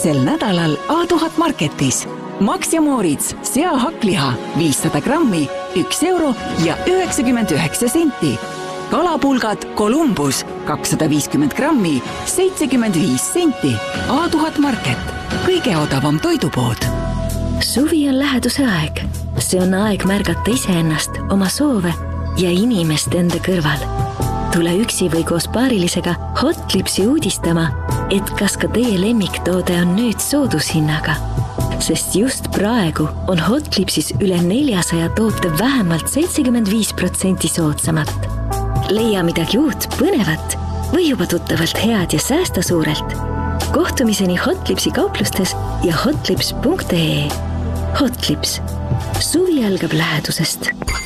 sel nädalal A1000 Marketis. Max ja Moritz seahakkliha 500 grammi, 1 euro ja 99 senti. Kalapulgad Columbus 250 grammi, 75 senti. A1000 Market, kõige odavam toidupood. Suvi on läheduse aeg. See on aeg märgata iseennast, oma soove ja inimest enda kõrval. Tule üksi või koos paarilisega Hotlipsi uudistama, et kas ka teie lemmiktoode on nüüd soodushinnaga. Sest just praegu on Hotlipsis üle 400 toote vähemalt 75% soodsamat. Leia midagi uut, põnevat või juba tuttavalt head ja säästa suurelt. Kohtumiseni Hotlipsi kauplustes ja hotlips.ee. Hotlips. Suvi algab lähedusest.